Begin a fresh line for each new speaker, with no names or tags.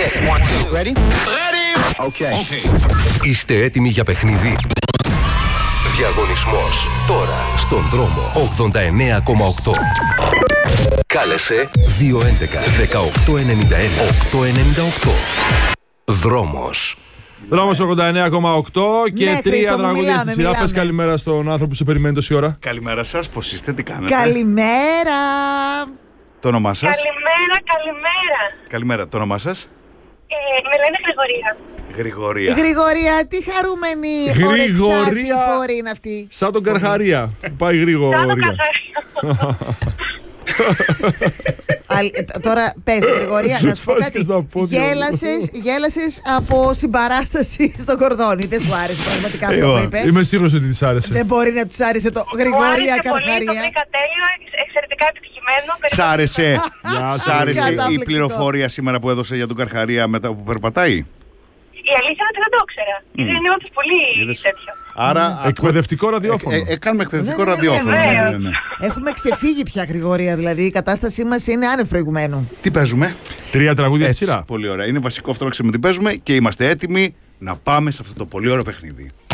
Check. Ready? Okay.
Είστε έτοιμοι για παιχνίδι? Διαγωνισμός τώρα στον δρόμο 89,8. Κάλεσε 211 1891 898. Δρόμος.
Δρόμος 89,8 και
Ναι,
3
Χρήστο,
τραγούδια στη σειρά. Πες καλημέρα στον άνθρωπο που σε περιμένει τόση ώρα.
Καλημέρα σας, πώς είστε, τι κάνετε?
Καλημέρα.
Το όνομά σας?
Καλημέρα.
Καλημέρα, το όνομά σας?
Με λένε Γρηγορία.
Γρηγορία.
Γρηγορία, τι χαρούμενη ορεξάτη φόρη είναι αυτή.
Σαν τον Καρχαρία. Πάει Γρηγορία.
Τώρα πες Γρηγορία, να σου πω κάτι. Γέλασες από συμπαράσταση στο κορδόνι. Δεν σου άρεσε πραγματικά αυτό που είπε?
Είμαι σίγουρος ότι της άρεσε.
Δεν μπορεί να τους άρεσε το Γρηγορία Καρχαρία.
Το βρήκα τέλειο, εξαιρετικά επιτυχημένο.
Σ' άρεσε η πληροφορία σήμερα που έδωσε για τον Καρχαρία μετά που περπατάει?
Η αλήθεια είναι ότι δεν το ήξερα. Είναι όντως πολύ τέτοιο.
Άρα,
εκπαιδευτικό ραδιόφωνο.
Κάνουμε εκπαιδευτικό ραδιόφωνο.
Έχουμε ξεφύγει πια, Γρηγορία, δηλαδή η κατάστασή μας είναι άνευ προηγουμένου.
Τι παίζουμε?
3 τραγούδια στη σειρά.
Πολύ ωραία. Είναι βασικό αυτό να ξέρουμε τι παίζουμε και είμαστε έτοιμοι να πάμε σε αυτό το πολύ ωραίο παιχνίδι.